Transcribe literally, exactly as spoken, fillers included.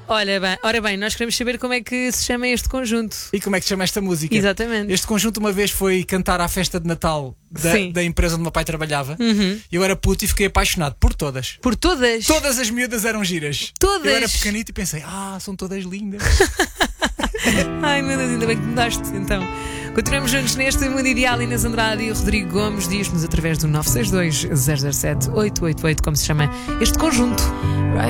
Olha bem, ora bem, nós queremos saber como é que se chama este conjunto. E como é que se chama esta música? Exatamente. Este conjunto uma vez foi cantar à festa de Natal da, da empresa onde o meu pai trabalhava. Uhum. Eu era puto e fiquei apaixonado por todas. Por todas? Todas as miúdas eram giras. Todas? Eu era pequenito e pensei, ah, são todas lindas. Ai meu Deus, ainda bem que mudaste então. Continuamos juntos neste Mundo Ideal. Inês Andrade e o Rodrigo Gomes. Diz-nos através do nove seis dois, zero zero sete, oito oito oito como se chama este conjunto.